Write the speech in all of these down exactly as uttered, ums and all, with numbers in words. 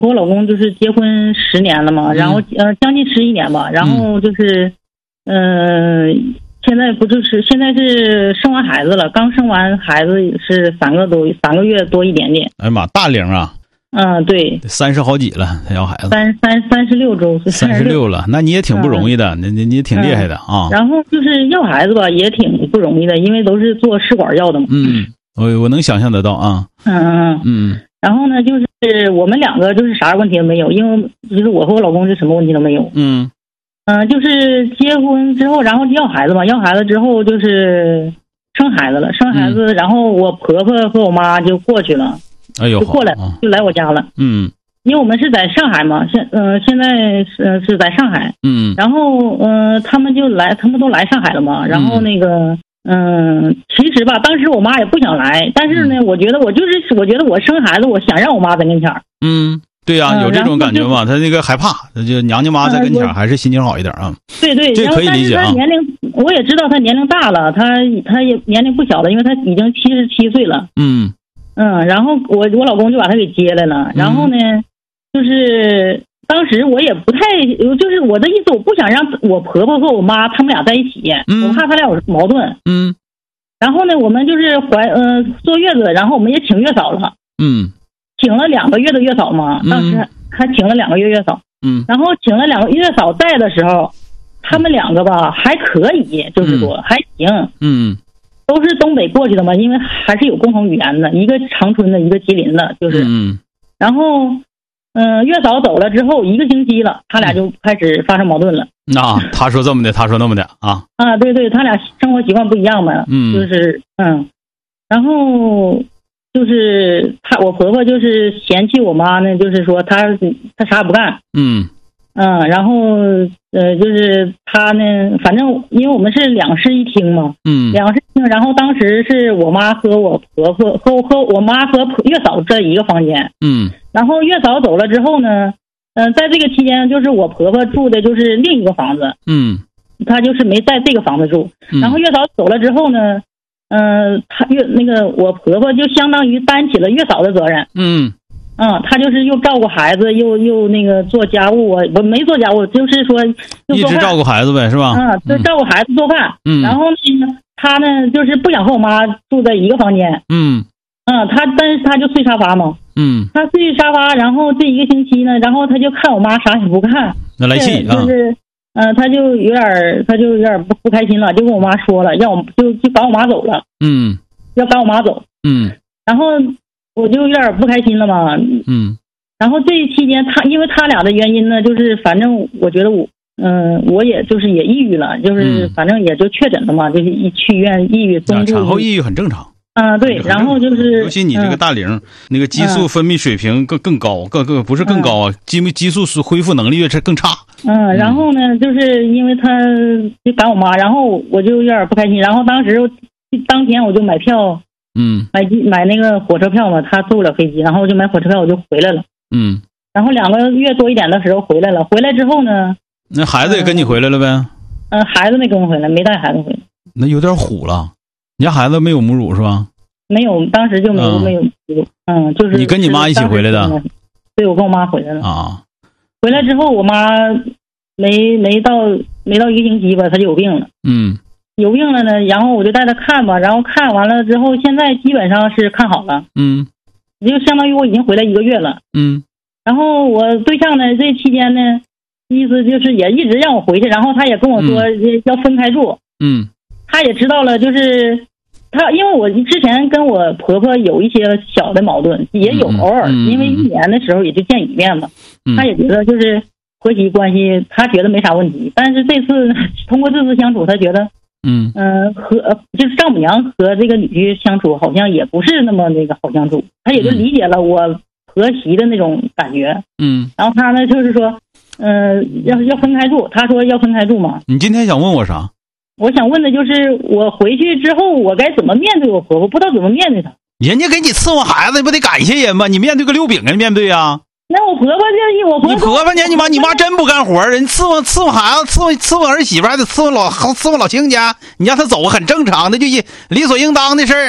和我老公就是结婚十年了嘛，然后呃将近十一年吧，然后就是呃现在不就是现在是生完孩子了，刚生完孩子是三个多三个月多一点点。 哎呀妈，大龄啊！ 嗯，对， 三十好几了，他要孩子三三三十六周， 三十六了，那你也挺不容易的，你你、嗯、你也挺厉害的啊、嗯。 然后就是要孩子吧，也挺不容易的，因为都是做试管要的嘛。 嗯，我我能想象得到啊。 嗯嗯嗯。然后呢，就是我们两个就是啥问题都没有，因为就是我和我老公就什么问题都没有。 嗯嗯、呃，就是结婚之后，然后要孩子嘛，要孩子之后就是生孩子了，生孩子，嗯、然后我婆婆和我妈就过去了。 哎呦， 就过来、啊、就来我家了。 嗯。 因为我们是在上海嘛，现嗯、呃、现在是是在上海， 嗯， 然后嗯、呃、他们就来，他们都来上海了嘛，然后那个嗯、呃、其实吧，当时我妈也不想来，但是呢，嗯、我觉得我就是我觉得我生孩子，我想让我妈在跟前儿。 嗯，对呀、啊嗯，有这种感觉嘛，他那个害怕，就娘家妈在跟前儿，还是心情好一点啊。 对对， 这可以理解啊。 但是他年龄，我也知道他年龄大了，他他也年龄不小了，因为他已经七十七岁了。 嗯嗯，然后我我老公就把他给接来了，然后呢。嗯，就是当时我也不太，就是我的意思，我不想让我婆婆和我妈他们俩在一起，嗯、我怕他俩有矛盾。 嗯， 然后呢，我们就是怀呃坐月子，然后我们也请月嫂了。 嗯， 请了两个月的月嫂嘛，当时还请了两个月月嫂。 嗯， 然后请了两个月嫂在的时候，他们两个吧还可以，就是说、嗯、还行。 嗯， 都是东北过去的嘛，因为还是有共同语言的，一个长春的，一个吉林的，就是。 嗯， 然后。嗯、呃，月嫂走了之后一个星期了，他俩就开始发生矛盾了。 那、啊、他说这么的，他说那么的啊。 啊，对对，他俩生活习惯不一样嘛。 嗯， 就是嗯，然后就是他我婆婆就是嫌弃我妈呢，就是说她她啥也不干。 嗯嗯，然后呃，就是他呢，反正因为我们是两室一厅嘛。 嗯， 两室一厅，然后当时是我妈和我婆婆和和我妈和月嫂在一个房间。 嗯。 然后月嫂走了之后呢，嗯、呃，在这个期间，就是我婆婆住的就是另一个房子， 嗯， 她就是没在这个房子住。 嗯、 然后月嫂走了之后呢，嗯、呃，她月那个我婆婆就相当于担起了月嫂的责任， 嗯， 嗯，她就是又照顾孩子，又又那个做家务，我我没做家务，就是说一直照顾孩子呗，是吧？ 嗯，就照顾孩子做饭， 嗯， 然后呢，她呢就是不想和我妈住在一个房间， 嗯。 嗯，他但是他就睡沙发嘛， 嗯， 他睡沙发，然后这一个星期呢，然后他就看我妈啥也不看， 那来气啊， 就是，嗯、呃，他就有点，他就有点不不开心了，就跟我妈说了，让我就就赶我妈走了， 嗯， 要赶我妈走， 嗯， 然后我就有点不开心了嘛， 嗯， 然后这期间他因为他俩的原因呢，就是反正我觉得我，嗯、呃，我也就是也抑郁了，就是反正也就确诊了嘛，就是一去医院抑郁，中度产后抑郁很正常。 啊、嗯，对，然后就是， 尤其你这个大龄，嗯、那个激素分泌水平更更高，更更不是更高啊，激激素是恢复能力越更差。 嗯，然后呢，就是因为他就赶我妈，然后我就有点不开心，然后当时当天我就买票， 嗯， 买买那个火车票嘛，他坐不了飞机，然后我就买火车票，我就回来了。 嗯， 然后两个月多一点的时候回来了，回来之后呢， 那孩子也跟你回来了呗？ 嗯，呃、孩子没跟我回来，没带孩子回来。 那有点虎了。你家孩子没有母乳是吧？ 没有，当时就没有、嗯、没有母乳。嗯，就是你跟你妈一起回来的？ 对，我跟我妈回来了。 啊， 回来之后，我妈没没到没到一个星期吧，她就有病了。 嗯， 有病了呢，然后我就带她看吧，然后看完了之后，现在基本上是看好了。 嗯， 就相当于我已经回来一个月了。 嗯， 然后我对象呢，这期间呢，意思就是也一直让我回去，然后他也跟我说要分开住。 嗯， 他也知道了，就是。他因为我之前跟我婆婆有一些小的矛盾，也有偶尔， 嗯嗯、 因为一年的时候也就见一面嘛。 嗯、 他也觉得就是婆媳关系，他觉得没啥问题。但是这次通过这次相处，他觉得， 嗯嗯、呃，和就是丈母娘和这个女婿相处好像也不是那么那个好相处。他也就理解了我婆媳的那种感觉。 嗯， 然后他呢就是说，嗯、呃，要要分开住。他说要分开住嘛。 你今天想问我啥？ 我想问的就是，我回去之后，我该怎么面对我婆婆？不知道怎么面对她。 人家给你伺候孩子，你不得感谢人吗？你面对个溜饼啊，面对呀。 那我婆婆这，我婆婆， 你婆婆呢？你妈，你妈真不干活，人伺候伺候孩子，伺候伺候儿媳妇，还得伺候老伺候老亲家。你让她走很正常的，就理所应当的事儿。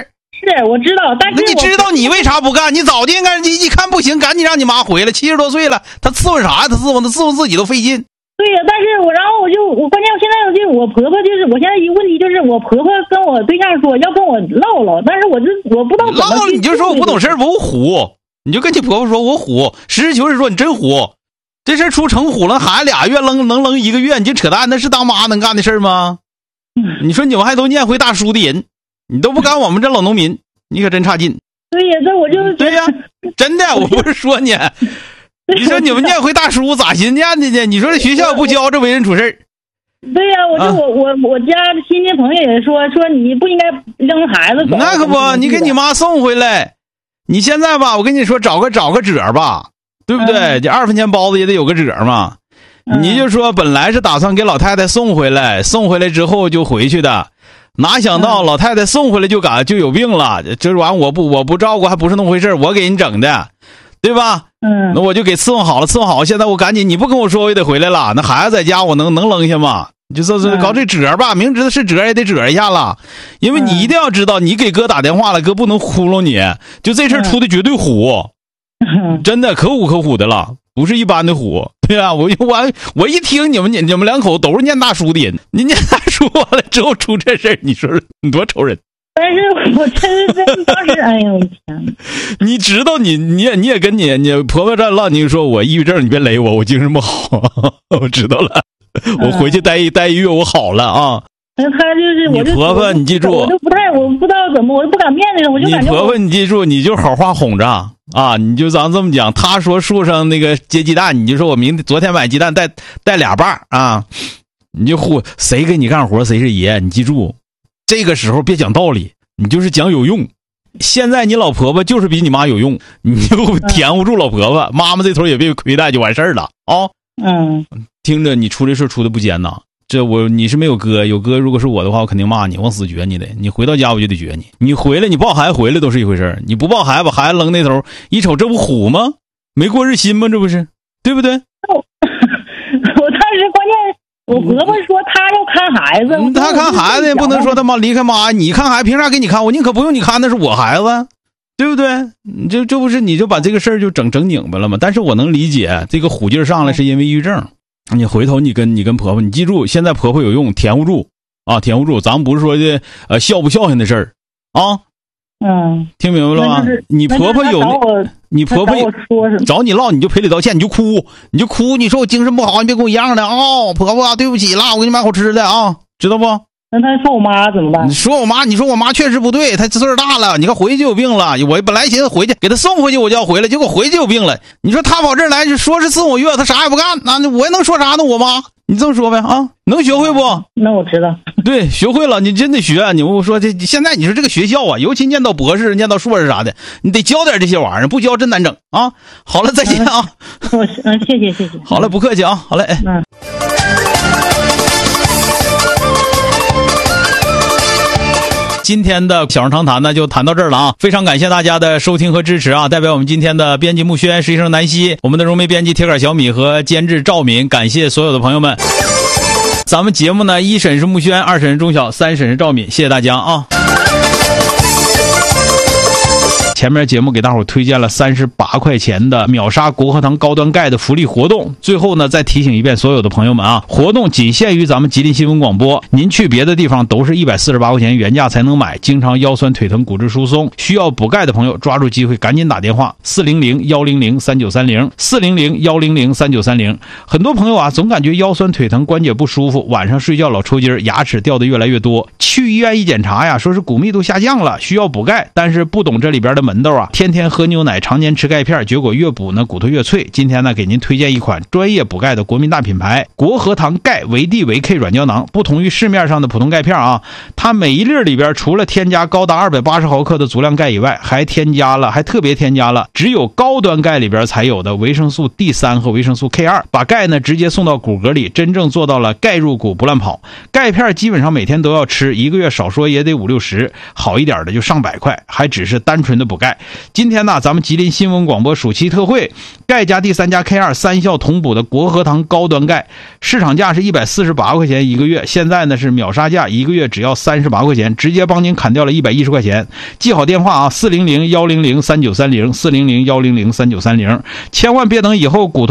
是我知道，但是那你知道你为啥不干？你早就应该，你一看不行，赶紧让你妈回来。七十多岁了，她伺候啥呀？她伺候她伺候自己都费劲。 对呀，但是我然后我就我关键我现在我就我婆婆就是我现在一个问题就是我婆婆跟我对象说要跟我唠唠，但是我就我不知道怎么唠，你就说我不懂事儿，我虎，你就跟你婆婆说我虎，实事求是说你真虎。这事出成虎了，孩子俩月扔能扔一个月，你就扯淡，那是当妈能干的事儿吗？嗯、你说你们还都念回大叔的人，你都不干我们这老农民，你可真差劲。 对呀，这我就对呀，真的，我不是说你。你说你们念回大叔咋寻念的呢？你说这学校不教这为人处事儿。 对呀、啊，我就、啊、我我我家亲戚朋友也说说你不应该扔孩子走。 那可不，你给你妈送回来。你现在吧，我跟你说，找个找个褶吧，对不对？这、嗯、二分钱包子也得有个褶嘛。嗯、你就说本来是打算给老太太送回来，送回来之后就回去的，哪想到老太太送回来就赶就有病了，这玩意我不我不照顾还不是那么回事，我给你整的。对吧？ 嗯， 那我就给伺候好了，伺候好。现在我赶紧，你不跟我说，我也得回来了。那孩子在家，我能能扔下吗？就说是搞这褶吧，明知道是褶也得褶一下了。因为你一定要知道，你给哥打电话了，哥不能糊弄你。就这事儿出的绝对虎，真的可虎可虎的了，不是一般的虎。对啊，我我我一听你们你你们两口都是念大书的人，你念大书完了之后出这事儿，你说你多愁人。 但是我真是当时，哎呦我天！ 你知道你你也你也跟你你婆婆这唠，你说我抑郁症，你别勒我，我精神不好，我知道了，我回去待一待一月，我好了啊。 他就是我你婆婆，你记住， 我就不太我不知道怎么，我就不敢面对，我就感觉你婆婆，你记住，你就好话哄着啊，你就咱这么讲，他说树上那个接鸡蛋，你就说我明天昨天买鸡蛋带带俩瓣啊，你就唬谁给你干活谁是爷，你记住。这个时候别讲道理，你就是讲有用。现在你老婆婆就是比你妈有用，你就填不住老婆婆，嗯、妈妈这头也别亏待就完事儿了啊。 嗯， 听着你出这事出的不尖呐，这我你是没有哥，有哥如果是我的话，我肯定骂你，往死撅你的。你回到家我就得撅你，你回来你抱孩子回来都是一回事儿，你不抱孩子把孩子扔那头，一瞅这不虎吗？没过日心吗？这不是对不对？ 我当时关键。我婆婆说她要看孩子， 嗯、她看孩子也不能说他妈离开妈，你看孩子凭啥给你看？我宁可不用你看，那是我孩子，对不对？你这这不是你就把这个事儿就整整拧巴了吗？但是我能理解这个虎劲上来是因为抑郁症。你回头你跟你跟婆婆，你记住，现在婆婆有用，填不住啊，填不住。咱们不是说的呃孝不孝顺的事儿啊。 嗯， 听明白了吗？你婆婆有你婆婆找你唠，你就赔礼道歉，你就哭，你就哭，你说我精神不好，你别跟我一样的哦，婆婆对不起啦，我给你买好吃的啊，知道不？ 那他说我妈怎么办？ 你说我妈，你说我妈确实不对，她岁数大了，你看回去就有病了。我本来寻思回去给她送回去，我就要回来，结果回去就有病了。你说她跑这儿来说是伺候我月，她啥也不干，那我能说啥呢？我妈，你这么说呗啊？能学会不？ 那我知道。 对，学会了，你真得学。你我说这现在你说这个学校啊，尤其念到博士、念到硕士啥的，你得教点这些玩意儿，不教真难整啊。好了，再见啊。 嗯，嗯谢谢谢谢。 好了，不客气啊。好嘞， 嗯。 今天的小声长谈呢就谈到这儿了啊！非常感谢大家的收听和支持啊！代表我们今天的编辑木轩、实习生南希、我们的融媒编辑铁杆小米和监制赵敏，感谢所有的朋友们。咱们节目呢，一审是木轩，二审是钟晓，三审是赵敏，谢谢大家啊！前面节目给大伙推荐了三十八块钱的秒杀国和堂高端钙的福利活动，最后呢再提醒一遍所有的朋友们啊，活动仅限于咱们吉林新闻广播，您去别的地方都是一百四十八块钱原价才能买。经常腰酸腿疼骨质疏松需要补钙的朋友，抓住机会赶紧打电话四零零一零零三九三零 四零零一零零三九三零。很多朋友啊总感觉腰酸腿疼关节不舒服，晚上睡觉老抽筋，牙齿掉的越来越多，去医院一检查呀，说是骨密度下降了，需要补钙，但是不懂这里边的门门道啊，天天喝牛奶，常年吃钙片，结果越补呢骨头越脆。今天呢给您推荐一款专业补钙的国民大品牌国和堂钙维 D 维 K 软胶囊。不同于市面上的普通钙片啊，它每一粒里边除了添加高达二百八十毫克的足量钙以外，还添加了还特别添加了只有高端钙里边才有的维生素 D 三 和维生素 K 二， 把钙呢直接送到骨骼里，真正做到了钙入骨不乱跑。钙片基本上每天都要吃，一个月少说也得五六十，好一点的就上百块，还只是单纯的补钙。 钙。今天呢，咱们吉林新闻广播暑期特惠，钙加 D 三 加 K 二 三效同补的国和堂高端钙，市场价是一百四十八块钱一个月，现在呢是秒杀价，一个月只要三十八块钱，直接帮您砍掉了一百一十块钱。记好电话啊，四零零一零零三九三零，四零零一零零三九三零，千万别等以后骨头